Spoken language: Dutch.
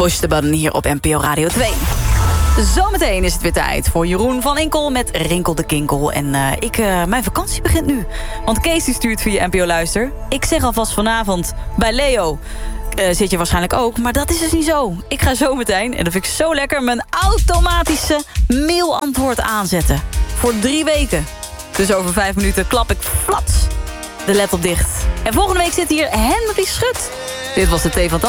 Push the Button hier op NPO Radio 2. Zometeen is het weer tijd voor Jeroen van Inkel met Rinkel de Kinkel. En mijn vakantie begint nu. Want Kees die stuurt via NPO Luister. Ik zeg alvast vanavond bij Leo. Zit je waarschijnlijk ook, maar dat is dus niet zo. Ik ga zometeen, en dat vind ik zo lekker, mijn automatische mailantwoord aanzetten. Voor 3 weken. Dus over 5 minuten klap ik flats de laptop dicht. En volgende week zit hier Henry Schut. Dit was de Thee van